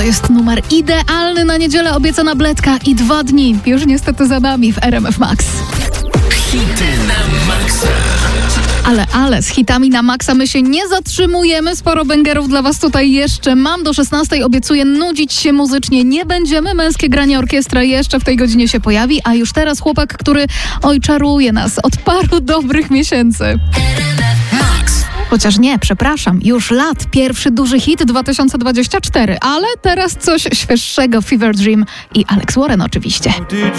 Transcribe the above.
jest numer idealny na niedzielę, obiecana bledka i 2 dni. Już niestety za nami w RMF Max. Hity na maksa. Ale z hitami na maksa my się nie zatrzymujemy. Sporo bęgerów dla was tutaj jeszcze mam. Do 16 obiecuję, nudzić się muzycznie nie będziemy. Męskie granie orkiestra jeszcze w tej godzinie się pojawi, a już teraz chłopak, który czaruje nas od paru dobrych miesięcy. Chociaż nie, przepraszam, już lat. Pierwszy duży hit 2024, ale teraz coś świeższego. Fever Dream i Alex Warren oczywiście.